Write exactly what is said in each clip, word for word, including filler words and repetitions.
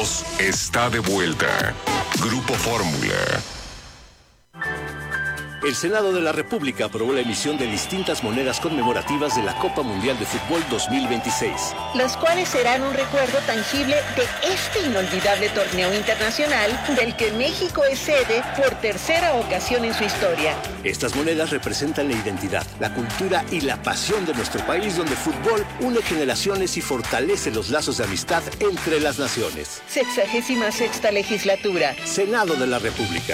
voz está de vuelta. Grupo Fórmula. El Senado de la República aprobó la emisión de distintas monedas conmemorativas de la Copa Mundial de Fútbol dos mil veintiséis. Las cuales serán un recuerdo tangible de este inolvidable torneo internacional del que México es sede por tercera ocasión en su historia. Estas monedas representan la identidad, la cultura y la pasión de nuestro país, donde el fútbol une generaciones y fortalece los lazos de amistad entre las naciones. Sexagésima sexta legislatura. Senado de la República.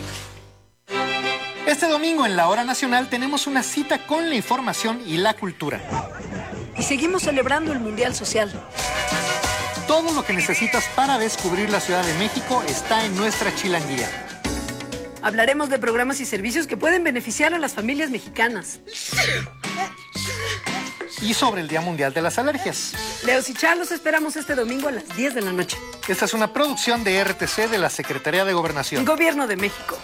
Este domingo en la Hora Nacional tenemos una cita con la información y la cultura. Y seguimos celebrando el Mundial Social. Todo lo que necesitas para descubrir la Ciudad de México está en nuestra chilanguía. Hablaremos de programas y servicios que pueden beneficiar a las familias mexicanas. Y sobre el Día Mundial de las Alergias. Leos y Char, los esperamos este domingo a las diez de la noche. Esta es una producción de R T C de la Secretaría de Gobernación. Gobierno de México.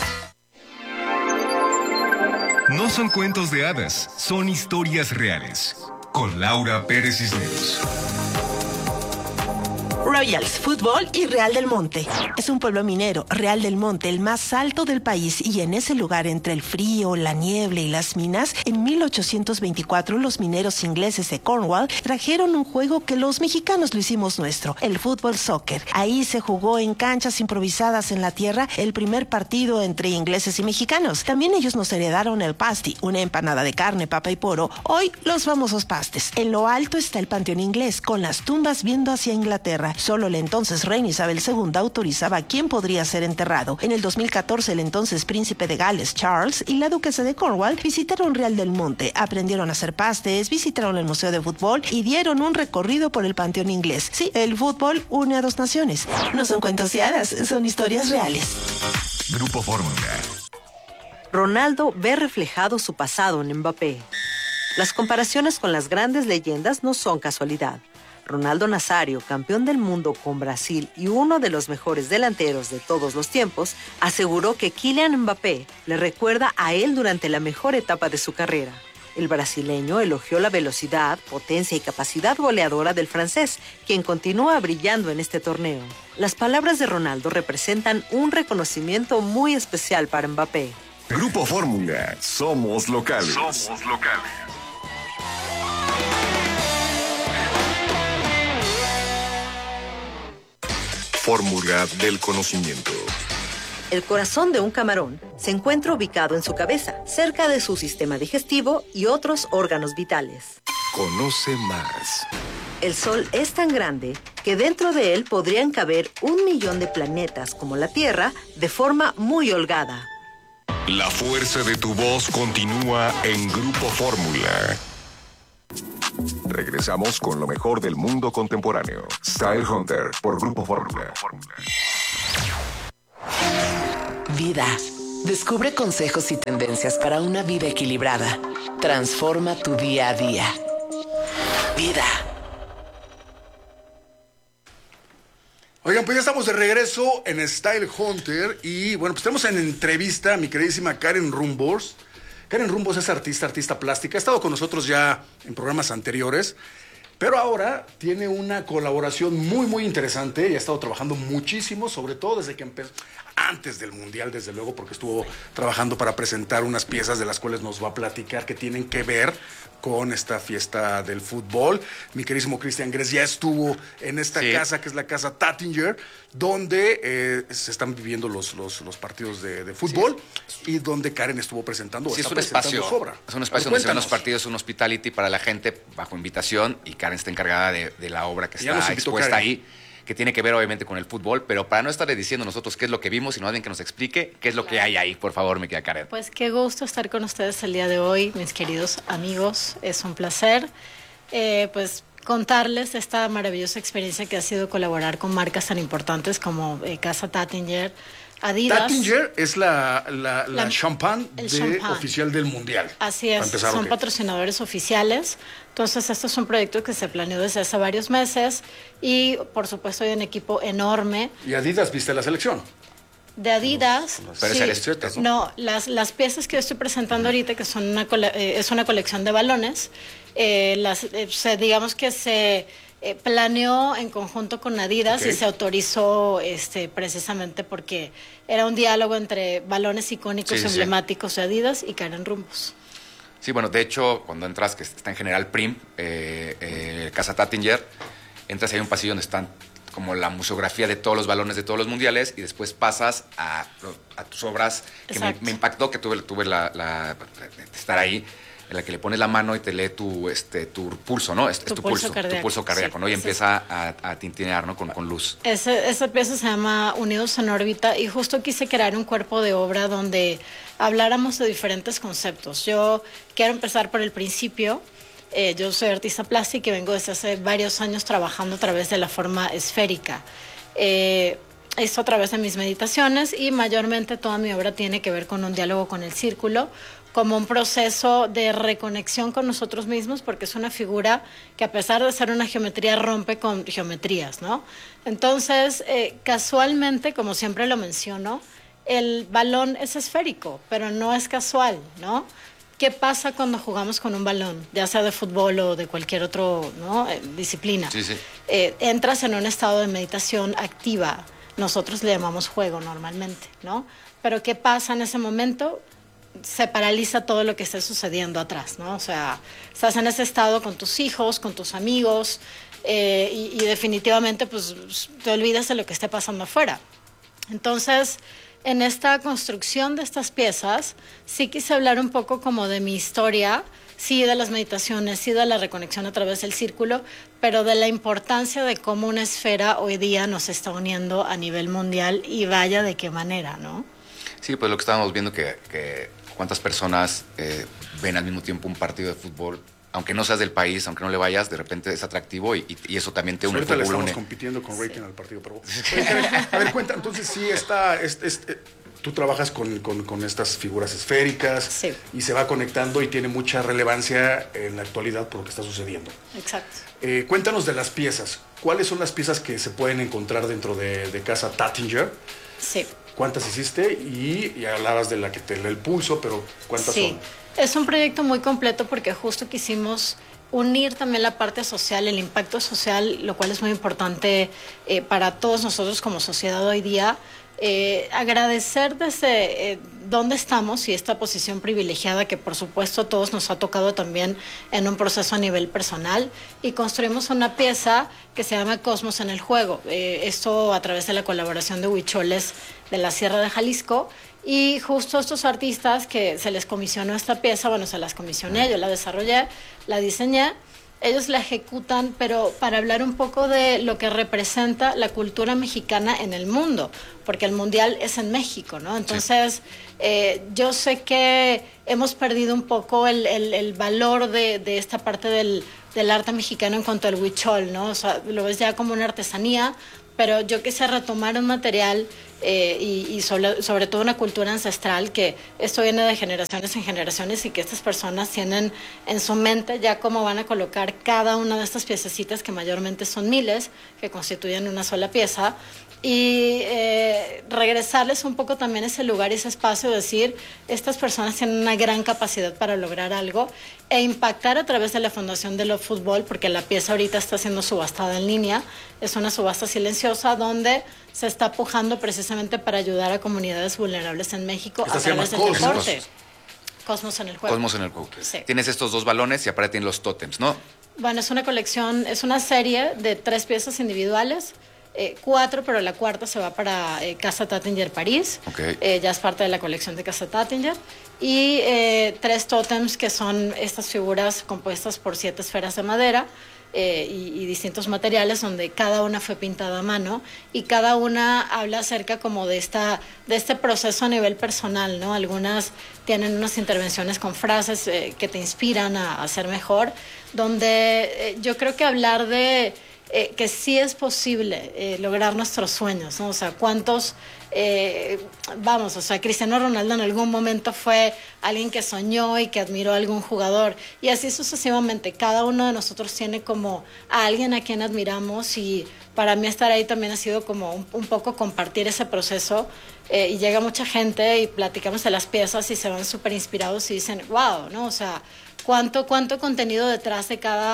No son cuentos de hadas, son historias reales. Con Laura Pérez Cisneros. Royals Fútbol y Real del Monte. Es un pueblo minero, Real del Monte, el más alto del país, y en ese lugar, entre el frío, la niebla y las minas, en mil ochocientos veinticuatro los mineros ingleses de Cornwall trajeron un juego que los mexicanos lo hicimos nuestro, el fútbol soccer. Ahí se jugó en canchas improvisadas en la tierra el primer partido entre ingleses y mexicanos. También ellos nos heredaron el pasty, una empanada de carne, papa y poro, hoy los famosos pastes. En lo alto está el Panteón Inglés, con las tumbas viendo hacia Inglaterra. Solo la entonces reina Isabel segunda autorizaba quién podría ser enterrado. En el dos mil catorce, el entonces príncipe de Gales, Charles, y la duquesa de Cornwall visitaron Real del Monte, aprendieron a hacer pastes, visitaron el Museo de Fútbol y dieron un recorrido por el Panteón Inglés. Sí, el fútbol une a dos naciones. No son cuentos de hadas, son historias reales. Grupo Fórmula. Ronaldo ve reflejado su pasado en Mbappé. Las comparaciones con las grandes leyendas no son casualidad. Ronaldo Nazario, campeón del mundo con Brasil y uno de los mejores delanteros de todos los tiempos, aseguró que Kylian Mbappé le recuerda a él durante la mejor etapa de su carrera. El brasileño elogió la velocidad, potencia y capacidad goleadora del francés, quien continúa brillando en este torneo. Las palabras de Ronaldo representan un reconocimiento muy especial para Mbappé. Grupo Fórmula, somos locales. Somos locales. Fórmula del conocimiento. El corazón de un camarón se encuentra ubicado en su cabeza, cerca de su sistema digestivo y otros órganos vitales. Conoce más. El Sol es tan grande que dentro de él podrían caber un millón de planetas como la Tierra de forma muy holgada. La fuerza de tu voz continúa en Grupo Fórmula. Regresamos con lo mejor del mundo contemporáneo. Style Hunter por Grupo Fórmula. Vida. Descubre consejos y tendencias para una vida equilibrada. Transforma tu día a día. Vida. Oigan, pues ya estamos de regreso en Style Hunter y bueno, pues tenemos en entrevista a mi queridísima Karen Rumbos. Karen Rumbos es artista, artista plástica, ha estado con nosotros ya en programas anteriores, pero ahora tiene una colaboración muy, muy interesante y ha estado trabajando muchísimo, sobre todo desde que empezó, antes del Mundial, desde luego, porque estuvo trabajando para presentar unas piezas de las cuales nos va a platicar que tienen que ver con esta fiesta del fútbol. Mi queridísimo Cristian Gress ya estuvo en esta sí. casa, que es la casa Tattinger, donde eh, se están viviendo los, los, los partidos de, de fútbol sí. y donde Karen estuvo presentando, sí, está es un presentando espacio, su obra. Es un espacio donde se ven los partidos, un hospitality para la gente bajo invitación y Karen está encargada de, de la obra que está expuesta Karen. ahí, que tiene que ver obviamente con el fútbol, pero para no estarle diciendo nosotros qué es lo que vimos, sino alguien que nos explique qué es lo que hay ahí, por favor, mi querida Karen. Pues qué gusto estar con ustedes el día de hoy, mis queridos amigos, es un placer, eh, pues contarles esta maravillosa experiencia que ha sido colaborar con marcas tan importantes como eh, Casa Tattinger, Adidas. Tattinger es la, la, la, la champán de champán. oficial del Mundial. Así es, empezar, son okay. patrocinadores oficiales. Entonces, esto es un proyecto que se planeó desde hace varios meses y, por supuesto, hay un equipo enorme. ¿Y Adidas viste la selección? De Adidas, no, no, pero sí, es cierto, ¿no? no, las, las piezas que yo estoy presentando ahorita, que son una cole, eh, es una colección de balones, eh, las, eh, se, digamos que se eh, planeó en conjunto con Adidas Okay. y se autorizó este, precisamente porque era un diálogo entre balones icónicos Sí, sí, emblemáticos de Adidas y Karen Rumbos. Sí, bueno, de hecho, cuando entras, que está en General Prim, eh, eh, Casa Tattinger, entras y hay un pasillo donde están como la museografía de todos los balones de todos los mundiales y después pasas a, a tus obras, que me, me impactó, que tuve, tuve la, la, de estar ahí, en la que le pones la mano y te lee tu, este, tu pulso, ¿no? Es, Tu es tu pulso pulso, cardíaco, tu pulso cardíaco, sí, ¿no? Y ese empieza a, a tintinear, ¿no? Con, con luz. Ese, esa pieza se llama Unidos en órbita y justo quise crear un cuerpo de obra donde habláramos de diferentes conceptos. Yo quiero empezar por el principio. Eh, yo soy artista plástica y vengo desde hace varios años trabajando a través de la forma esférica. Eh, esto a través de mis meditaciones y mayormente toda mi obra tiene que ver con un diálogo con el círculo, como un proceso de reconexión con nosotros mismos, porque es una figura que a pesar de ser una geometría rompe con geometrías, ¿no? Entonces, eh, casualmente, como siempre lo menciono, el balón es esférico, pero no es casual, ¿no? ¿Qué pasa cuando jugamos con un balón, ya sea de fútbol o de cualquier otro, ¿no? eh, disciplina? Sí, sí. Eh, entras en un estado de meditación activa. Nosotros le llamamos juego normalmente, ¿no? Pero ¿qué pasa en ese momento? Se paraliza todo lo que esté sucediendo atrás, ¿no? O sea, estás en ese estado con tus hijos, con tus amigos, eh, y, y definitivamente pues te olvidas de lo que esté pasando afuera. Entonces, en esta construcción de estas piezas, sí quise hablar un poco como de mi historia, sí de las meditaciones, sí de la reconexión a través del círculo, pero de la importancia de cómo una esfera hoy día nos está uniendo a nivel mundial y vaya de qué manera, ¿no? Sí, pues lo que estábamos viendo que, que cuántas personas eh, ven al mismo tiempo un partido de fútbol, aunque no seas del país, aunque no le vayas, de repente es atractivo y, y, y eso también te une. Ahorita le estamos une. compitiendo con rating sí. al partido, pero oye, a ver, cuenta, entonces sí está, es, es, es, tú trabajas con, con, con estas figuras esféricas sí. y se va conectando y tiene mucha relevancia en la actualidad por lo que está sucediendo. Exacto. Eh, cuéntanos de las piezas. ¿Cuáles son las piezas que se pueden encontrar dentro de, de Casa Tattinger? Sí. ¿Cuántas hiciste? Y, y hablabas de la que te lee el pulso, pero ¿cuántas sí. son? Es un proyecto muy completo porque justo quisimos unir también la parte social, el impacto social, lo cual es muy importante eh, para todos nosotros como sociedad hoy día. Eh, agradecer desde eh, dónde estamos y esta posición privilegiada que por supuesto a todos nos ha tocado también en un proceso a nivel personal, y construimos una pieza que se llama Cosmos en el Juego. Eh, esto a través de la colaboración de huicholes de la Sierra de Jalisco. Y justo estos artistas que se les comisionó esta pieza, bueno, se las comisioné, yo la desarrollé, la diseñé, ellos la ejecutan, pero para hablar un poco de lo que representa la cultura mexicana en el mundo, porque el mundial es en México, ¿no? Entonces, sí. eh, yo sé que hemos perdido un poco el, el, el valor de, de esta parte del, del arte mexicano en cuanto al huichol, ¿no? O sea, lo ves ya como una artesanía, pero yo quise retomar un material eh, y, y sobre, sobre todo una cultura ancestral, que esto viene de generaciones en generaciones y que estas personas tienen en su mente ya cómo van a colocar cada una de estas piececitas, que mayormente son miles, que constituyen una sola pieza, y eh, regresarles un poco también ese lugar y ese espacio, decir, estas personas tienen una gran capacidad para lograr algo e impactar a través de la Fundación de Love Fútbol, porque la pieza ahorita está siendo subastada en línea, es una subasta silenciosa donde se está pujando precisamente para ayudar a comunidades vulnerables en México a través del deporte. Cosmos en el Juego. Cosmos en el Juego. Sí. Tienes estos dos balones y aparte tienes los tótems, ¿no? Bueno, es una colección, es una serie de tres piezas individuales, eh, cuatro, pero la cuarta se va para eh, Casa Tattinger París. Okay. Eh, ya es parte de la colección de Casa Tattinger. Y eh, tres tótems que son estas figuras compuestas por siete esferas de madera. Eh, y, y distintos materiales, donde cada una fue pintada a mano y cada una habla acerca como de esta de este proceso a nivel personal, ¿no? Algunas tienen unas intervenciones con frases eh, que te inspiran a, a ser mejor, donde eh, yo creo que hablar de eh, que sí es posible eh, lograr nuestros sueños, ¿no? O sea, cuántos Eh, vamos, o sea, Cristiano Ronaldo en algún momento fue alguien que soñó y que admiró a algún jugador, y así sucesivamente. Cada uno de nosotros tiene como a alguien a quien admiramos, y para mí estar ahí también ha sido como un, un poco compartir ese proceso, eh, y llega mucha gente y platicamos de las piezas y se van súper inspirados y dicen, wow, ¿no? O sea, cuánto, cuánto contenido detrás de cada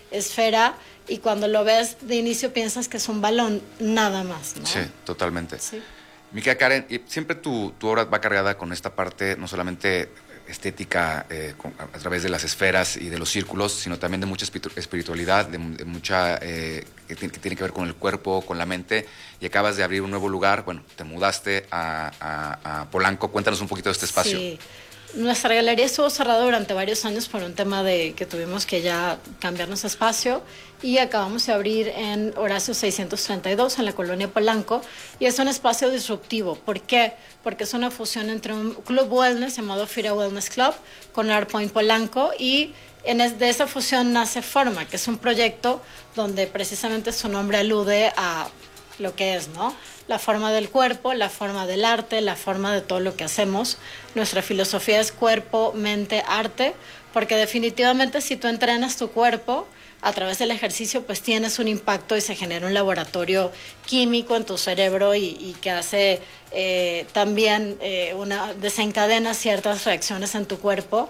esfera y cuando lo ves de inicio piensas que es un balón, nada más, ¿no? Sí, totalmente. Sí. Mi querida Karen, y siempre tu, tu obra va cargada con esta parte, no solamente estética eh, con, a, a través de las esferas y de los círculos, sino también de mucha espiritualidad, de, de mucha eh, que, tiene, que tiene que ver con el cuerpo, con la mente, y acabas de abrir un nuevo lugar, bueno, te mudaste a, a, a Polanco. Cuéntanos un poquito de este espacio. Sí. Nuestra galería estuvo cerrada durante varios años por un tema de que tuvimos que ya cambiarnos espacio y acabamos de abrir en Horacio seiscientos treinta y dos en la colonia Polanco y es un espacio disruptivo. ¿Por qué? Porque es una fusión entre un club wellness llamado Fira Wellness Club con Art Point Polanco y en es, de esa fusión nace Forma, que es un proyecto donde precisamente su nombre alude a lo que es, ¿no? La forma del cuerpo, la forma del arte, la forma de todo lo que hacemos. Nuestra filosofía es cuerpo, mente, arte, porque definitivamente si tú entrenas tu cuerpo a través del ejercicio, pues tienes un impacto y se genera un laboratorio químico en tu cerebro y, y que hace eh, también eh, una, desencadena ciertas reacciones en tu cuerpo.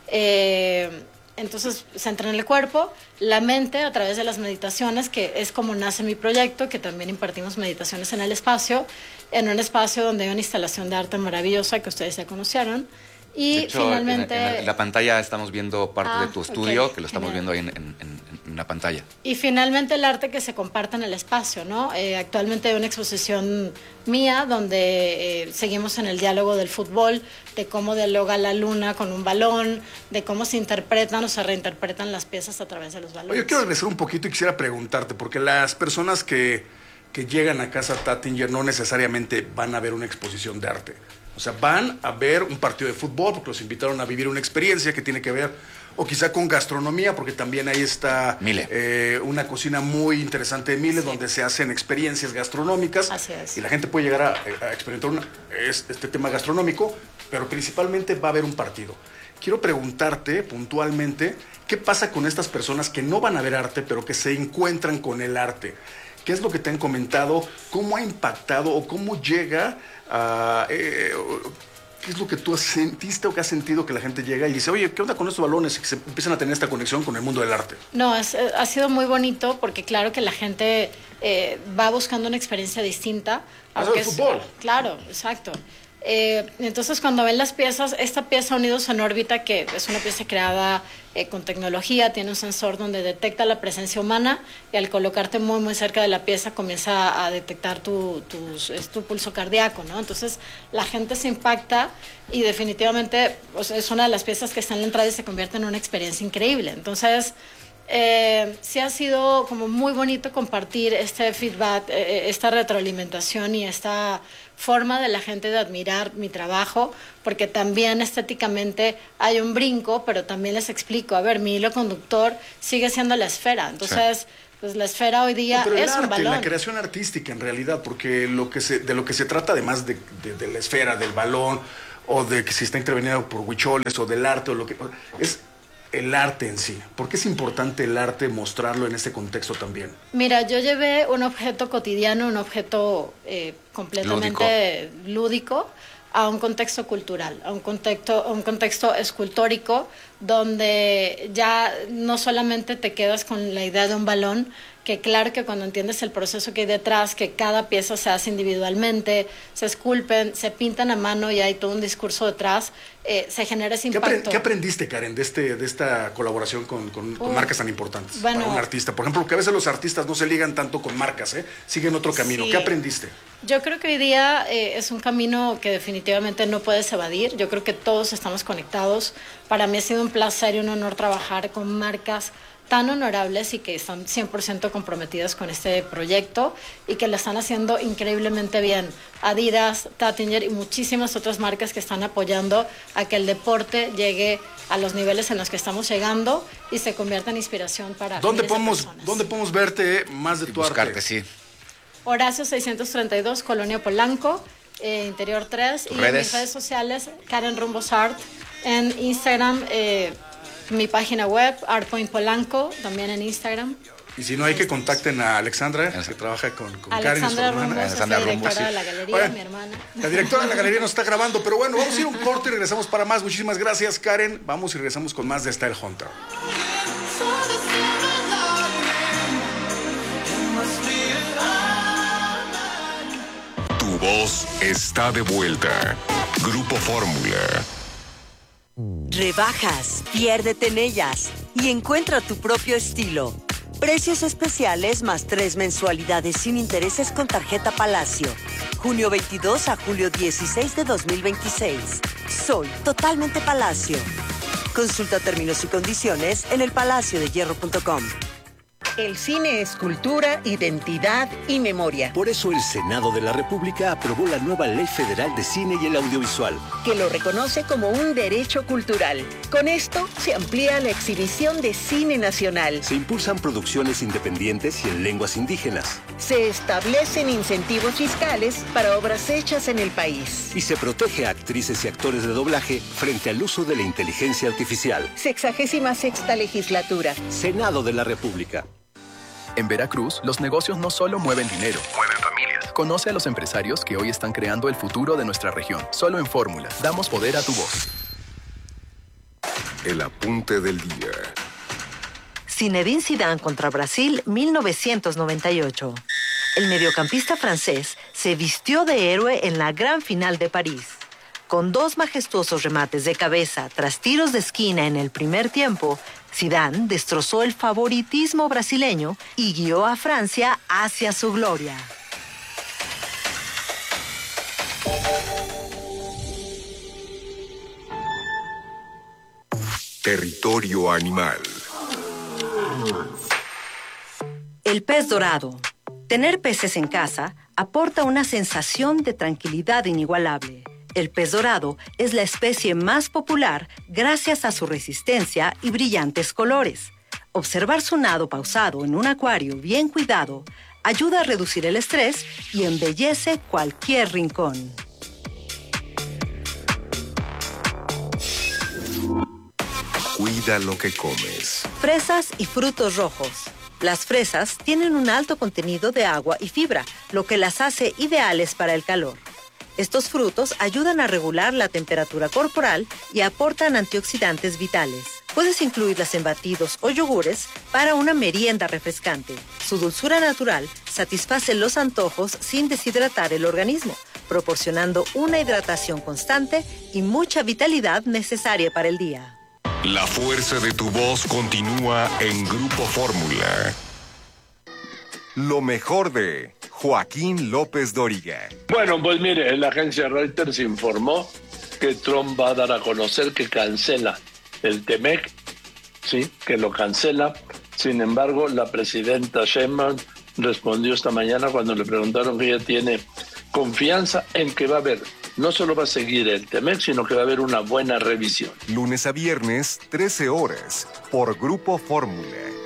Eh, Entonces se entrena el cuerpo, la mente a través de las meditaciones, que es como nace mi proyecto, que también impartimos meditaciones en el espacio, en un espacio donde hay una instalación de arte maravillosa que ustedes ya conocieron. Y de hecho, finalmente... En, en, en la pantalla estamos viendo parte ah, de tu estudio, okay, que lo estamos genial. viendo ahí en, en, en, en la pantalla. Y finalmente el arte que se comparte en el espacio, ¿no? Eh, actualmente hay una exposición mía donde eh, seguimos en el diálogo del fútbol, de cómo dialoga la luna con un balón, de cómo se interpretan o se reinterpretan las piezas a través de los balones. Oye, yo quiero regresar un poquito y quisiera preguntarte, porque las personas que, que llegan a Casa Tattinger no necesariamente van a ver una exposición de arte. O sea, van a ver un partido de fútbol porque los invitaron a vivir una experiencia que tiene que ver, o quizá con gastronomía, porque también ahí está Mile. Eh, una cocina muy interesante de Mile, sí, donde se hacen experiencias gastronómicas. Así es. Y la gente puede llegar a, a experimentar una, este tema gastronómico, pero principalmente va a haber un partido. Quiero preguntarte puntualmente, ¿qué pasa con estas personas que no van a ver arte, pero que se encuentran con el arte? ¿Qué es lo que te han comentado? ¿Cómo ha impactado o cómo llega a... Eh, ¿Qué es lo que tú sentiste o que has sentido que la gente llega y dice, oye, ¿qué onda con estos balones? Y que se empiezan a tener esta conexión con el mundo del arte. No, es, ha sido muy bonito porque claro que la gente eh, va buscando una experiencia distinta. Aunque es fútbol. Claro, exacto. Eh, entonces cuando ven las piezas, esta pieza Unidos en órbita, que es una pieza creada eh, con tecnología, tiene un sensor donde detecta la presencia humana y al colocarte muy muy cerca de la pieza comienza a detectar tu, tu, es tu pulso cardíaco, ¿no? Entonces la gente se impacta y definitivamente o sea, es una de las piezas que está en la entrada y se convierte en una experiencia increíble. Entonces Eh, sí ha sido como muy bonito compartir este feedback, eh, esta retroalimentación y esta forma de la gente de admirar mi trabajo, porque también estéticamente hay un brinco, pero también les explico, a ver, mi hilo conductor sigue siendo la esfera, entonces... Sí. Pues la esfera hoy día no, pero es el arte, un balón. La creación artística en realidad, porque lo que se, de lo que se trata además de, de, de la esfera, del balón, o de que si está intervenido por huicholes, o del arte, o lo que... es el arte en sí. ¿Por qué es importante el arte mostrarlo en este contexto también? Mira, yo llevé un objeto cotidiano, un objeto eh, completamente lúdico. lúdico a un contexto cultural, a un contexto, a un contexto escultórico, donde ya no solamente te quedas con la idea de un balón, que claro que cuando entiendes el proceso que hay detrás, que cada pieza se hace individualmente, se esculpen, se pintan a mano y hay todo un discurso detrás, eh, se genera ese impacto. ¿Qué, apre ¿Qué aprendiste, Karen, de, este, de esta colaboración con, con, con marcas tan importantes bueno, para un artista? Por ejemplo, que a veces los artistas no se ligan tanto con marcas, ¿eh? Siguen otro camino. Sí. ¿Qué aprendiste? Yo creo que hoy día eh, es un camino que definitivamente no puedes evadir. Yo creo que todos estamos conectados. Para mí ha sido un placer y un honor trabajar con marcas tan honorables y que están cien por ciento comprometidas con este proyecto y que lo están haciendo increíblemente bien. Adidas, Tattinger y muchísimas otras marcas que están apoyando a que el deporte llegue a los niveles en los que estamos llegando y se convierta en inspiración para ¿Dónde podemos, ¿Dónde podemos verte más de y tu buscarte, arte? Sí. Horacio seiscientos treinta y dos, Colonia Polanco, eh, Interior tres. Y redes? en mis redes sociales, Karen Rumbos Art. En Instagram, eh, mi página web, Art Point Polanco, también en Instagram. Y si no hay que contacten a Alexandra, que trabaja con, con Karen, su hermana. Rumbos, Alexandra Rumbos, directora sí. de la galería, bueno, mi hermana. La directora de la galería nos está grabando, pero bueno, vamos a ir un corte y regresamos para más. Muchísimas gracias, Karen. Vamos y regresamos con más de Style Hunter. voz está de vuelta. Grupo Fórmula. Rebajas, piérdete en ellas y encuentra tu propio estilo. Precios especiales más tres mensualidades sin intereses con tarjeta Palacio. junio veintidós a julio dieciséis de dos mil veintiséis. Soy totalmente Palacio. Consulta términos y condiciones en el palacio de hierro punto com. El cine es cultura, identidad y memoria. Por eso el Senado de la República aprobó la nueva Ley Federal de Cine y el Audiovisual, que lo reconoce como un derecho cultural. Con esto se amplía la exhibición de cine nacional. Se impulsan producciones independientes y en lenguas indígenas. Se establecen incentivos fiscales para obras hechas en el país. Y se protege a actrices y actores de doblaje frente al uso de la inteligencia artificial. Sexagésima sexta legislatura. Senado de la República. En Veracruz, los negocios no solo mueven dinero, mueven familias. Conoce a los empresarios que hoy están creando el futuro de nuestra región. Solo en Fórmula, damos poder a tu voz. El apunte del día. Zinedine Zidane contra Brasil, mil novecientos noventa y ocho. El mediocampista francés se vistió de héroe en la gran final de París. Con dos majestuosos remates de cabeza tras tiros de esquina en el primer tiempo, Zidane destrozó el favoritismo brasileño y guió a Francia hacia su gloria. Territorio animal. El pez dorado. Tener peces en casa aporta una sensación de tranquilidad inigualable. El pez dorado es la especie más popular gracias a su resistencia y brillantes colores. Observar su nado pausado en un acuario bien cuidado ayuda a reducir el estrés y embellece cualquier rincón. Cuida lo que comes. Fresas y frutos rojos. Las fresas tienen un alto contenido de agua y fibra, lo que las hace ideales para el calor. Estos frutos ayudan a regular la temperatura corporal y aportan antioxidantes vitales. Puedes incluirlas en batidos o yogures para una merienda refrescante. Su dulzura natural satisface los antojos sin deshidratar el organismo, proporcionando una hidratación constante y mucha vitalidad necesaria para el día. La fuerza de tu voz continúa en Grupo Fórmula. Lo mejor de Joaquín López Dóriga. Bueno, pues mire, la agencia Reuters informó que Trump va a dar a conocer que cancela el T-MEC, sí, que lo cancela. Sin embargo, la presidenta Sheinbaum respondió esta mañana cuando le preguntaron que ella tiene confianza en que va a haber, no solo va a seguir el T-MEC, sino que va a haber una buena revisión. Lunes a viernes, trece horas, por Grupo Fórmula.